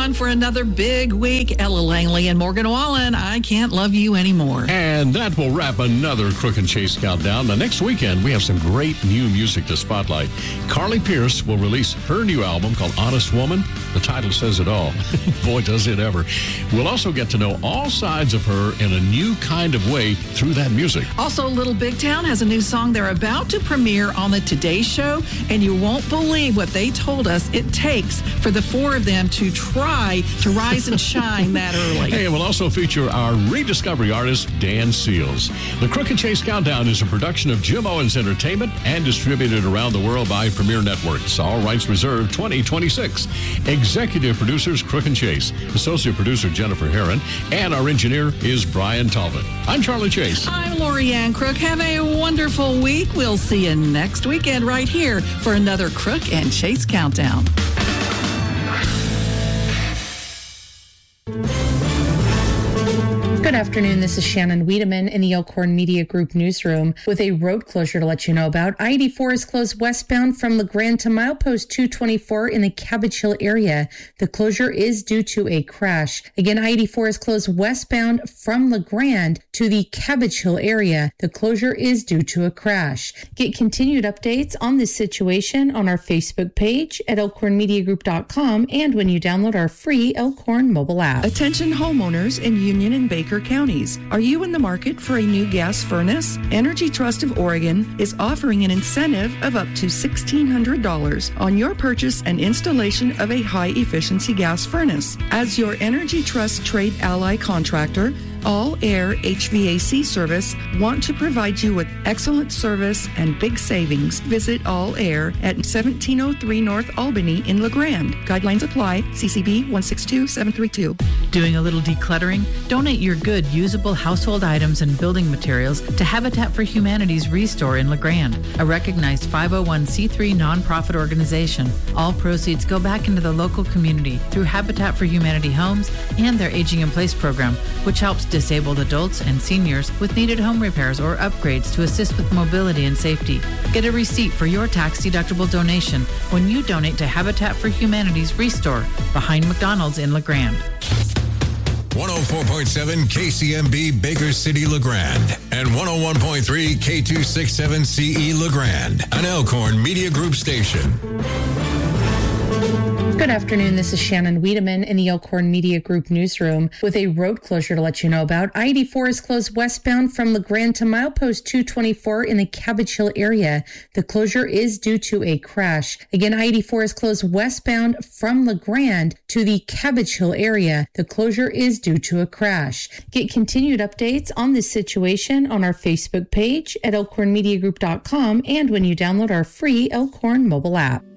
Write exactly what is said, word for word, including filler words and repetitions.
on for another big week. Ella Langley and Morgan Wallen, I Can't Love You Anymore. And that will wrap another Crook and Chase countdown. The next weekend, we have some great new music to spotlight. Carly Pearce will release her new album called Honest Woman. The title says it all. Boy, does it ever. We'll also get to know all sides of her in a new kind of way through that music. Also, Little Big Town has a new song they're about to premiere on the Today Show, and you won't believe what they told us it takes for the four of them to try to rise and shine that early. Hey, and we'll also feature our rediscovery artist, Dan Seals. The Crook and Chase Countdown is a production of Jim Owens Entertainment and distributed around the world by Premier Networks. All rights reserved twenty twenty-six. Executive producers Crook and Chase, associate producer Jennifer Herron, and our engineer is Brian Talbot. I'm Charlie Chase. I'm Lori Ann Crook. Have a wonderful week. We'll see you next weekend right here for another Crook and Chase Countdown. Good afternoon. This is Shannon Wiedemann in the Elkhorn Media Group newsroom with a road closure to let you know about. I eighty-four is closed westbound from LeGrand to milepost two twenty-four in the Cabbage Hill area. The closure is due to a crash. Again, I eighty-four is closed westbound from LeGrand to the Cabbage Hill area. The closure is due to a crash. Get continued updates on this situation on our Facebook page at elkhorn media group dot com and when you download our free Elkhorn mobile app. Attention homeowners in Union and Baker counties. Are you in the market for a new gas furnace? Energy Trust of Oregon is offering an incentive of up to sixteen hundred dollars on your purchase and installation of a high-efficiency gas furnace. As your Energy Trust Trade Ally contractor, All Air H V A C Service want to provide you with excellent service and big savings. Visit All Air at seventeen oh three North Albany in LeGrand. Guidelines apply. C C B one six two seven three two. Doing a little decluttering? Donate your good, usable household items and building materials to Habitat for Humanity's Restore in LeGrand, a recognized five oh one c three nonprofit organization. All proceeds go back into the local community through Habitat for Humanity Homes and their Aging in Place program, which helps disabled adults and seniors with needed home repairs or upgrades to assist with mobility and safety. Get a receipt for your tax-deductible donation when you donate to Habitat for Humanity's Restore behind McDonald's in LeGrand. one oh four point seven K C M B Baker City LeGrand and one oh one point three K two sixty-seven C E LeGrand, an Elkhorn Media Group station. Good afternoon. This is Shannon Wiedemann in the Elkhorn Media Group newsroom with a road closure to let you know about. I eighty-four is closed westbound from LeGrand to milepost two twenty-four in the Cabbage Hill area. The closure is due to a crash. Again, I eighty-four is closed westbound from LeGrand to the Cabbage Hill area. The closure is due to a crash. Get continued updates on this situation on our Facebook page at elkhorn media group dot com and when you download our free Elkhorn mobile app.